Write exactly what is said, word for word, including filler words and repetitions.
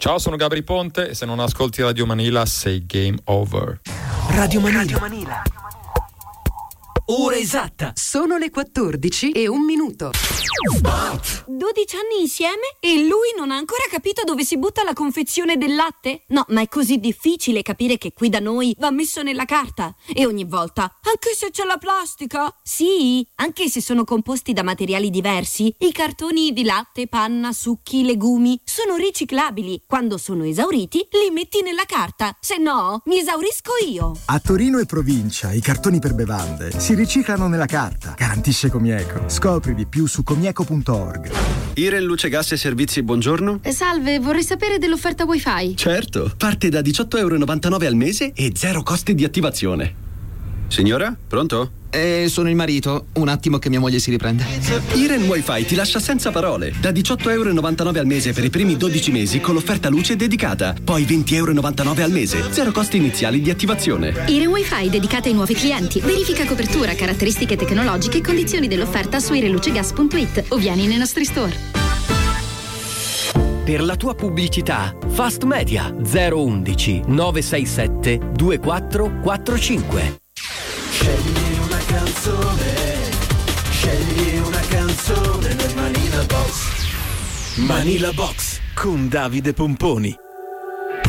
Ciao, sono Gabri Ponte e se non ascolti Radio Manila sei game over. Radio Manila. Radio Manila. Ora esatta. Sono le quattordici e un minuto. dodici anni insieme e lui non ha ancora capito dove si butta la confezione del latte? No, ma è così difficile capire che qui da noi va messo nella carta. E ogni volta, anche se c'è la plastica? Sì, anche se sono composti da materiali diversi, i cartoni di latte, panna, succhi, legumi sono riciclabili. Quando sono esauriti, li metti nella carta. Se no, mi esaurisco io. A Torino e provincia, i cartoni per bevande si riciclano nella carta. Garantisce Comieco. Scopri di più su comieco punto org. Iren Luce Gas e Servizi, buongiorno. Eh, salve, vorrei sapere dell'offerta wifi. Certo, parte da diciotto euro e novantanove al mese e zero costi di attivazione. Signora, pronto? Eh, sono il marito. Un attimo che mia moglie si riprende. Iren Wi-Fi ti lascia senza parole. Da diciotto euro e novantanove al mese per i primi dodici mesi con l'offerta luce dedicata. Poi venti euro e novantanove al mese. Zero costi iniziali di attivazione. Iren Wi-Fi dedicata ai nuovi clienti. Verifica copertura, caratteristiche tecnologiche e condizioni dell'offerta su irenlucegas punto it o vieni nei nostri store. Per la tua pubblicità, Fast Media zero undici nove sei sette due quattro quattro cinque. Scegli una canzone, scegli una canzone nel Manila Box. Manila Box con Davide Pomponi.